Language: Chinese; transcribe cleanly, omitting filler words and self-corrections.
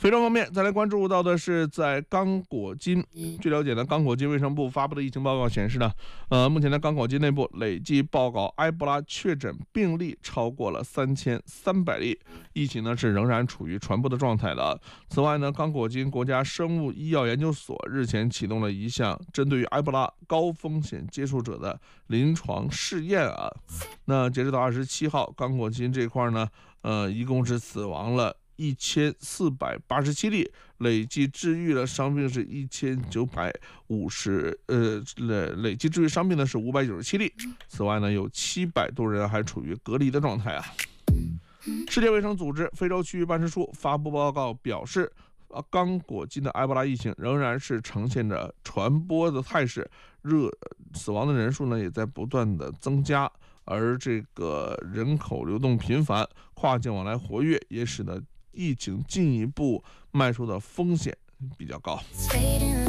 非洲方面，再来关注到的是在刚果金。据了解呢，刚果金卫生部发布的疫情报告显示呢，目前的刚果金内部累计报告埃博拉确诊病例超过了3300例，疫情呢是仍然处于传播的状态的。此外呢，刚果金国家生物医药研究所日前启动了一项针对于埃博拉高风险接触者的临床试验啊。那截止到27号，刚果金这块呢，一共是死亡了1487例，累计治愈了伤病是1950，累计治愈伤病的是597例。此外呢，有700多人还处于隔离的状态啊。世界卫生组织非洲区域办事处发布报告表示，刚果金的埃博拉疫情仍然是呈现着传播的态势，死亡的人数呢也在不断的增加，而这个人口流动频繁，跨境往来活跃，也使得疫情进一步迈出的风险比较高。